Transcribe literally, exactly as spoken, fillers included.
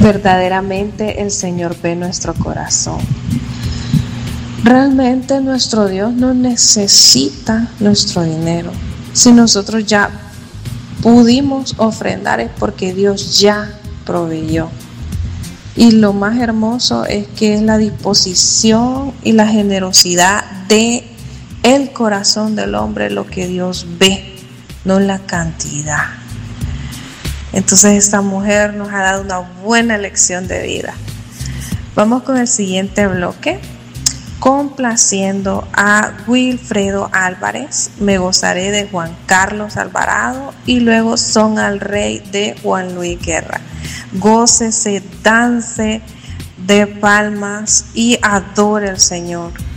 Verdaderamente el Señor ve nuestro corazón. Realmente nuestro Dios no necesita nuestro dinero. Si nosotros ya pudimos ofrendar es porque Dios ya proveyó. Y lo más hermoso es que es la disposición y la generosidad de el corazón del hombre lo que Dios ve, no la cantidad. Entonces esta mujer nos ha dado una buena lección de vida. Vamos con el siguiente bloque. Complaciendo a Wilfredo Álvarez, Me gozaré de Juan Carlos Alvarado y luego Son al Rey de Juan Luis Guerra. Gócese, dance de palmas y adore al Señor.